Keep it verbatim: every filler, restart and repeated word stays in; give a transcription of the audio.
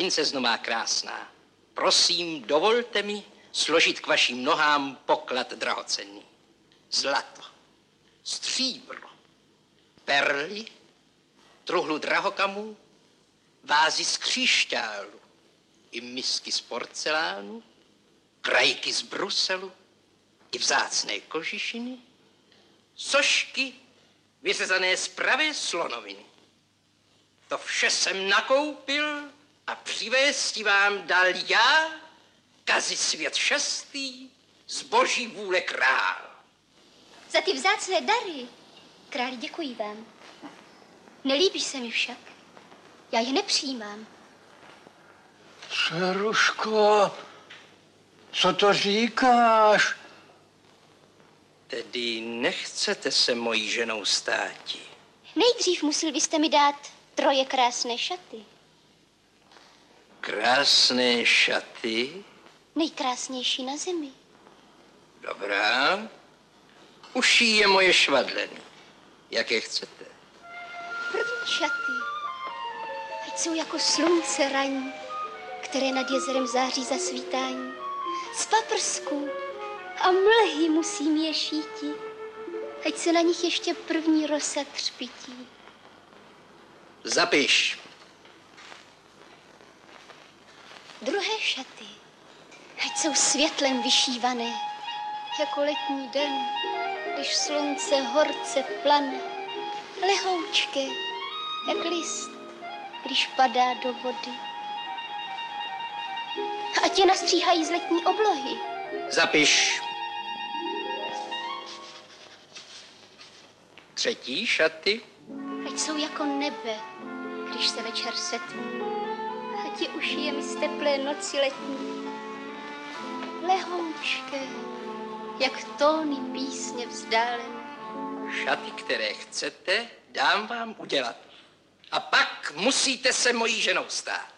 Princezno má krásná, prosím, dovolte mi složit k vašim nohám poklad drahocenný. Zlato, stříbro, perly, truhlu drahokamů, vázy z křišťálu, i misky z porcelánu, krajky z Bruselu, i vzácné kožišiny, sošky vyřezané z pravé slonoviny. To vše jsem nakoupil a přivésti vám dal já, Kazisvět šestý, z boží vůle král. Za ty vzácné dary, králi, děkuji vám. Nelíbí se mi však. Já je nepřijímám. Dceruško, co to říkáš? Tedy nechcete se mojí ženou státi? Nejdřív musel byste mi dát troje krásné šaty. Krásné šaty? Nejkrásnější na zemi. Dobrá. Uší je moje švadleny. Jaké chcete? První šaty. Ať jsou jako slunce ranní, které nad jezerem září za svítání. Z paprsků a mlhy musím je šíti, ať se na nich ještě první rosa třpití. Zapiš. Druhé šaty, ať jsou světlem vyšívané, jako letní den, když slunce horce plane, lehoučké, jak list, když padá do vody. Ať je nastříhají z letní oblohy. Zapiš. Třetí šaty. Ať jsou jako nebe, když se večer setmí. Ať je ušije mi z teplé noci letní. Lehoučké, jak tóny písně vzdálené. Šaty, které chcete, dám vám udělat. A pak musíte se mojí ženou stát.